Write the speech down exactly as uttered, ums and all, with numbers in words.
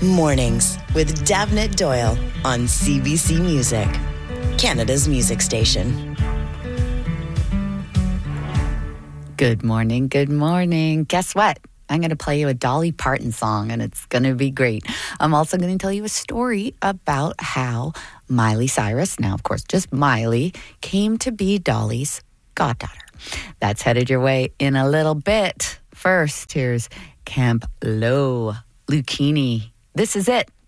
Mornings with Davnit Doyle on C B C Music, Canada's music station. Good morning, good morning. Guess what? I'm going to play you a Dolly Parton song, and it's going to be great. I'm also going to tell you a story about how Miley Cyrus, now of course just Miley, came to be Dolly's goddaughter. That's headed your way in a little bit. First, here's Camp Lo, Lucchini. This is it.